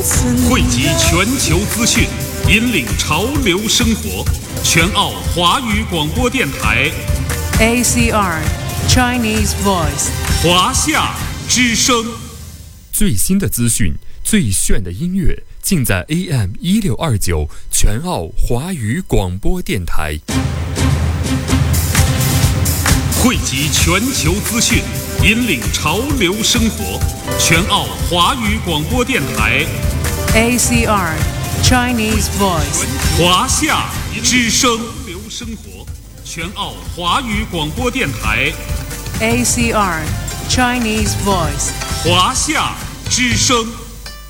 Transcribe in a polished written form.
汇集全球资讯，引领潮流生活。全澳华语广播电台 ACR Chinese Voice 华夏之声。 最新的资讯，最炫的音乐，尽在 AM1629全澳华语广播电台。 汇集全球资讯，引领潮流生活。全澳华语广播电台 ACR Chinese Voice 华夏之声。潮流生活，全澳华语广播电台 ACR Chinese Voice 华夏之声。